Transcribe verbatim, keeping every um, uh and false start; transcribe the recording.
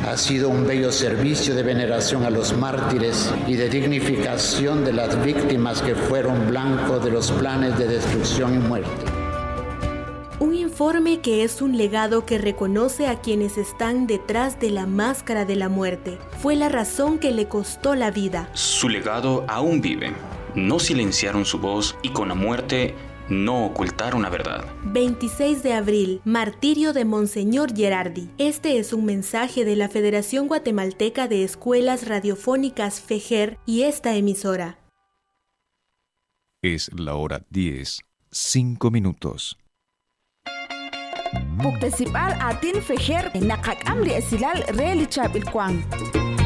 Ha sido un bello servicio de veneración a los mártires y de dignificación de las víctimas que fueron blanco de los planes de destrucción y muerte. Un informe que es un legado que reconoce a quienes están detrás de la máscara de la muerte. Fue la razón que le costó la vida. Su legado aún vive. No silenciaron su voz y con la muerte no ocultaron la verdad. veintiséis de abril, martirio de Monseñor Gerardi. Este es un mensaje de la Federación Guatemalteca de Escuelas Radiofónicas FEGER y esta emisora. Es la hora diez, cinco minutos. Puktesipal atin FEGER nakakam li asilal relichab ilkwang.